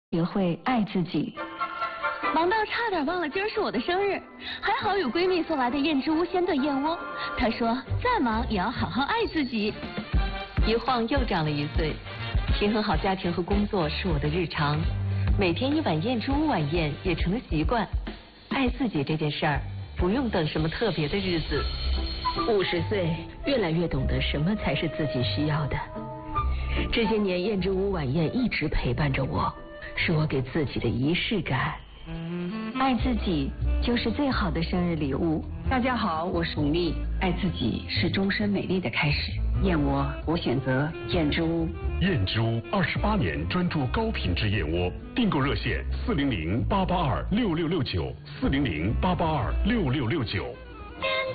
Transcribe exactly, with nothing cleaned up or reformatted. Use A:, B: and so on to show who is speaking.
A: 学会爱自己。
B: 忙到差点忘了今儿是我的生日，还好有闺蜜送来的燕之屋鲜炖燕窝。她说再忙也要好好爱自己。
C: 一晃又长了一岁，平衡好家庭和工作是我的日常，每天一碗燕之屋晚宴也成了习惯。爱自己这件事儿，不用等什么特别的日子。
D: 五十岁，越来越懂得什么才是自己需要的。这些年，燕之屋晚宴一直陪伴着我，是我给自己的仪式感。
A: 爱自己就是最好的生日礼物。
E: 大家好，我是巩俐。爱自己是终身美丽的开始。燕窝，我选择燕之屋。
F: 燕之屋二十八年专注高品质燕窝，订购热线四零零八八二六六六九四零零八八二六六六九。